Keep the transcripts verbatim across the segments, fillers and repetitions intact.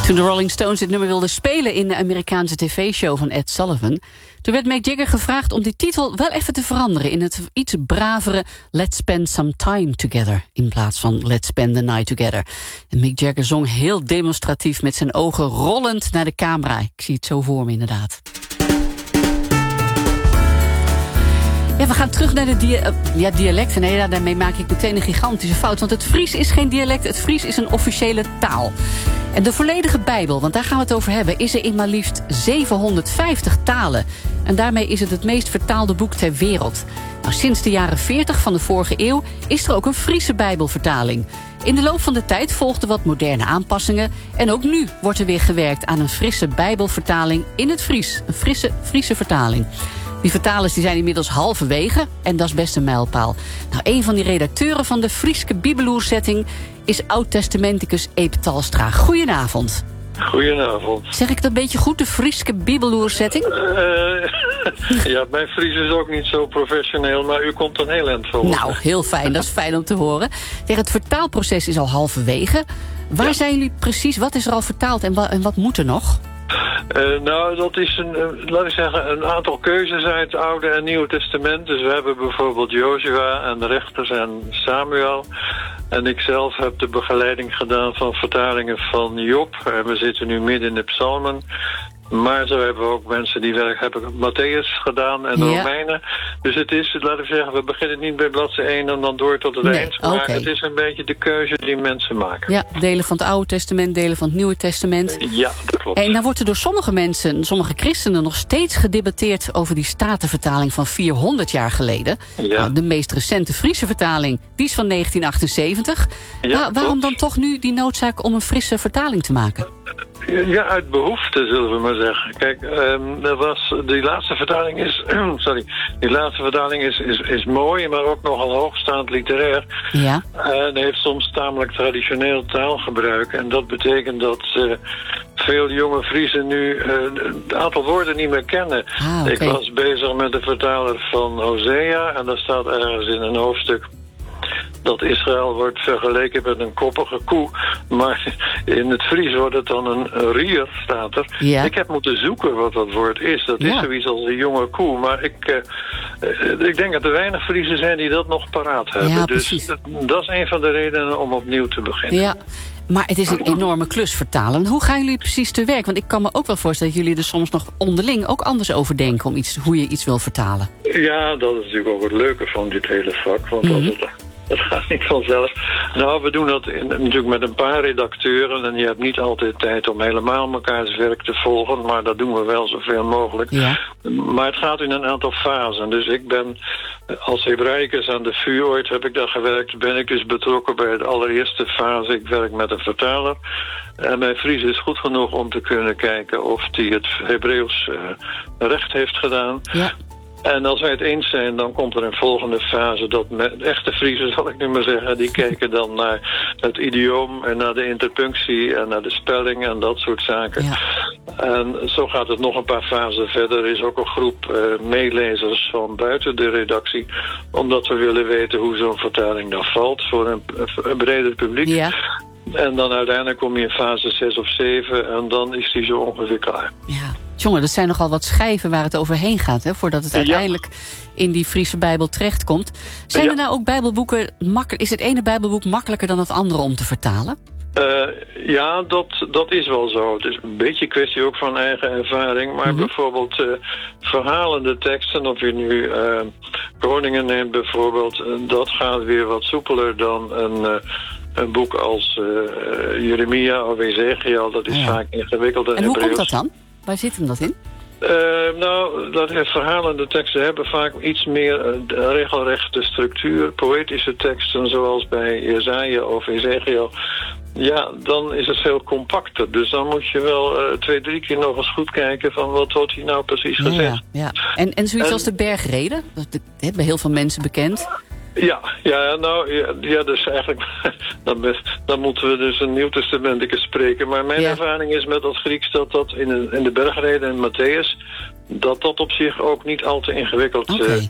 Toen de Rolling Stones dit nummer wilden spelen in de Amerikaanse tv-show van Ed Sullivan, toen werd Mick Jagger gevraagd om die titel wel even te veranderen in het iets bravere Let's Spend Some Time Together in plaats van Let's Spend the Night Together. En Mick Jagger zong heel demonstratief met zijn ogen rollend naar de camera. Ik zie het zo voor me inderdaad. Ja, we gaan terug naar de dia- ja, dialecten. Nee, ja, daarmee maak ik meteen een gigantische fout. Want het Fries is geen dialect, het Fries is een officiële taal. En de volledige Bijbel, want daar gaan we het over hebben, is er in maar liefst zevenhonderdvijftig talen. En daarmee is het het meest vertaalde boek ter wereld. Nou, sinds de jaren veertig van de vorige eeuw is er ook een Friese Bijbelvertaling. In de loop van de tijd volgden wat moderne aanpassingen. En ook nu wordt er weer gewerkt aan een frisse Bijbelvertaling in het Fries. Een frisse Friese vertaling. Die vertalers die zijn inmiddels halverwege en dat is best een mijlpaal. Nou, een van die redacteuren van de Frieske Biebeloerzetting is oud-testamenticus Eep Talstra. Goedenavond. Goedenavond. Zeg ik dat een beetje goed, de Frieske Biebeloerzetting? Uh, ja, mijn Fries is ook niet zo professioneel, maar u komt een heel eind voor. Nou, heel fijn, dat is fijn om te horen. Tegen het vertaalproces is al halverwege. Waar ja. zijn jullie precies, wat is er al vertaald en wat, en wat moet er nog? Uh, nou, dat is een, uh, laat ik zeggen, een aantal keuzes uit het Oude en Nieuwe Testament. Dus we hebben bijvoorbeeld Jozua en de rechters en Samuel. En ik zelf heb de begeleiding gedaan van vertalingen van Job. En we zitten nu midden in de psalmen. Maar zo hebben we ook mensen die werk hebben Matthäus gedaan en de ja. Romeinen. Dus het is, laten we zeggen, we beginnen niet bij bladzijde één en dan door tot het nee, eind. Maar okay. Het is een beetje de keuze die mensen maken. Ja, delen van het Oude Testament, delen van het Nieuwe Testament. Ja, dat klopt. En nou wordt er door sommige mensen, sommige christenen, nog steeds gedebatteerd over die Statenvertaling van vierhonderd jaar geleden. Ja. Nou, de meest recente Friese vertaling, die is van negentien achtenzeventig. Ja, Wa- waarom dan toch nu die noodzaak om een frisse vertaling te maken? Ja, uit behoefte, zullen we maar zeggen. Kijk, um, er was, die laatste vertaling is, sorry, die laatste vertaling is, is, is mooi, maar ook nogal hoogstaand literair. Ja. En heeft soms tamelijk traditioneel taalgebruik. En dat betekent dat uh, veel jonge Friezen nu uh, het aantal woorden niet meer kennen. Ah, okay. Ik was bezig met de vertaler van Hosea en daar staat ergens in een hoofdstuk dat Israël wordt vergeleken met een koppige koe. Maar in het Fries wordt het dan een rier, staat er. Ja. Ik heb moeten zoeken wat dat woord is. Dat is ja. zoiets als een jonge koe. Maar ik, uh, ik denk dat er weinig Friesen zijn die dat nog paraat hebben. Ja, dus dat, dat is een van de redenen om opnieuw te beginnen. Ja. Maar het is een enorme klus vertalen. Hoe gaan jullie precies te werk? Want ik kan me ook wel voorstellen dat jullie er soms nog onderling ook anders over denken om iets, hoe je iets wil vertalen. Ja, dat is natuurlijk ook het leuke van dit hele vak. Want mm-hmm. als het, het gaat niet vanzelf. Nou, we doen dat in, natuurlijk met een paar redacteuren. En je hebt niet altijd tijd om helemaal mekaars werk te volgen. Maar dat doen we wel zoveel mogelijk. Ja. Maar het gaat in een aantal fasen. Dus ik ben als Hebraicus aan de V U, ooit heb ik daar gewerkt, ben ik dus betrokken bij de allereerste fase. Ik werk met een vertaler. En mijn Fries is goed genoeg om te kunnen kijken of hij het Hebreeuws uh, recht heeft gedaan. Ja. En als wij het eens zijn, dan komt er een volgende fase. Dat met echte Friesen, zal ik nu maar zeggen, die kijken dan naar het idioom en naar de interpunctie en naar de spelling en dat soort zaken. Ja. En zo gaat het nog een paar fasen verder. Er is ook een groep uh, meelezers van buiten de redactie, omdat we willen weten hoe zo'n vertaling dan valt voor een, een breder publiek. Ja. En dan uiteindelijk kom je in fase zes of zeven en dan is die zo ongeveer klaar. Ja. Jongen, dat zijn nogal wat schijven waar het overheen gaat, hè, voordat het uiteindelijk ja. in die Friese Bijbel terechtkomt. Zijn ja. er nou ook Bijbelboeken, makkelijk, is het ene Bijbelboek makkelijker dan het andere om te vertalen? Uh, ja, dat, dat is wel zo. Het is een beetje een kwestie ook van eigen ervaring. Maar mm-hmm. bijvoorbeeld uh, verhalende teksten, of je nu uh, Koningen neemt bijvoorbeeld, uh, dat gaat weer wat soepeler dan een... Uh, Een boek als uh, Jeremia of Ezekiel, dat is ja. vaak ingewikkeld. En, en hoe Hebreeuws. Komt dat dan? Waar zit hem dat in? Uh, nou, dat verhalende teksten hebben vaak iets meer uh, regelrechte structuur. Poëtische teksten zoals bij Jesaja of Ezekiel. Ja, dan is het veel compacter. Dus dan moet je wel uh, twee, drie keer nog eens goed kijken van wat wordt hier nou precies gezegd. Ja, ja. En, en zoiets en, als de bergreden? Dat is bij heel veel mensen bekend. Ja, ja, nou, ja, ja dus eigenlijk, dan, dan moeten we dus een Nieuw Testamenticus spreken. Maar mijn ja. ervaring is met dat Grieks dat dat in de, in de bergreden in Matthäus, dat dat op zich ook niet al te ingewikkeld okay. uh,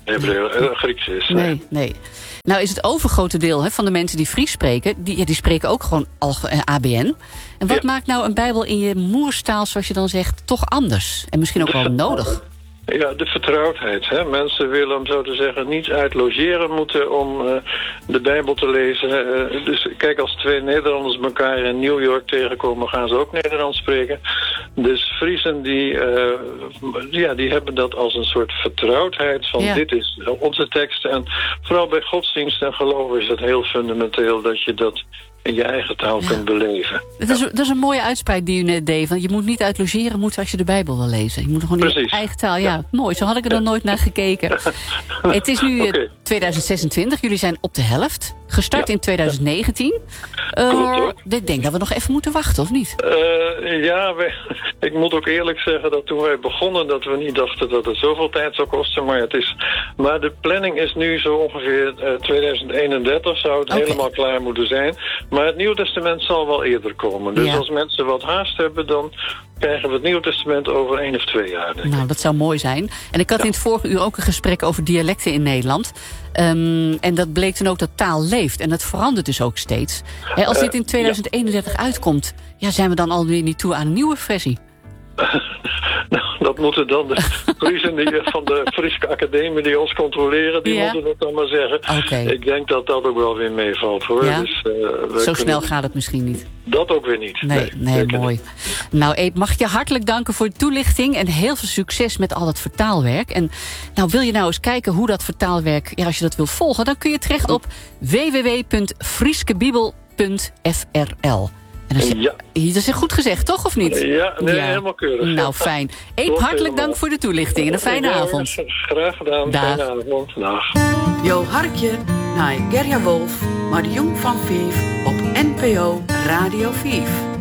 Hebreeuws, uh, Grieks is. Nee, nee, nee. Nou is het overgrote deel hè, van de mensen die Fries spreken... die, ja, die spreken ook gewoon A B N. En wat ja. maakt nou een Bijbel in je moerstaal, zoals je dan zegt, toch anders? En misschien ook wel nodig? Ja, de vertrouwdheid. Hè? Mensen willen, om zo te zeggen, niet uit logeren moeten om uh, de Bijbel te lezen. Uh, dus kijk, als twee Nederlanders elkaar in New York tegenkomen, gaan ze ook Nederlands spreken. Dus Friesen, die, uh, ja, die hebben dat als een soort vertrouwdheid van ja. dit is onze tekst. En vooral bij godsdienst en geloof is het heel fundamenteel dat je dat in je eigen taal ja. kunt beleven. Dat is, dat is een mooie uitspraak die u net deed. Want je moet niet uit logeren moeten als je de Bijbel wil lezen. Je moet gewoon in je eigen taal. Ja, ja, mooi. Zo had ik er ja. nog nooit naar gekeken. Het is nu okay. tweeduizend zesentwintig. Jullie zijn op de helft. Gestart ja. in tweeduizend negentien. Uh, Klopt, ik denk dat we nog even moeten wachten, of niet? Uh, ja, wij, ik moet ook eerlijk zeggen dat toen wij begonnen... dat we niet dachten dat het zoveel tijd zou kosten. Maar, het is, maar de planning is nu zo ongeveer uh, tweeduizend eenendertig... zou het okay. helemaal klaar moeten zijn. Maar het Nieuwe Testament zal wel eerder komen. Dus ja. als mensen wat haast hebben, dan krijgen we het Nieuwe Testament over één of twee jaar. Denk ik. Nou, dat zou mooi zijn. En ik had ja. in het vorige uur ook een gesprek over dialecten in Nederland. Um, en dat bleek dan ook dat taal leeft. En dat verandert dus ook steeds. He, als dit in tweeduizend eenendertig uh, ja. uitkomt, ja, zijn we dan alweer niet toe aan een nieuwe versie? Nou, dat moeten dan de Friesen die van de Friese Academie die ons controleren, die ja. moeten dat dan maar zeggen. Okay. Ik denk dat dat ook wel weer meevalt, hoor. Ja? Dus, uh, Zo snel gaat het misschien niet. Dat ook weer niet. Nee, nee, nee mooi. Niet. Nou, Eep, mag ik je hartelijk danken voor de toelichting en heel veel succes met al het vertaalwerk. En nou, wil je nou eens kijken hoe dat vertaalwerk, ja, als je dat wil volgen, dan kun je terecht op w w w punt frieskebibel punt f r l. En dat is, ja. dat is goed gezegd, toch, of niet? Ja, nee, ja. helemaal keurig. Nou, fijn. Eep, hartelijk dank voor de toelichting en een fijne ja, avond. Graag gedaan. Dag. Fijne avond. Dag. Jo Harkje naar Gerja Wolf, maar de Jong van Vief op N P O Radio vier.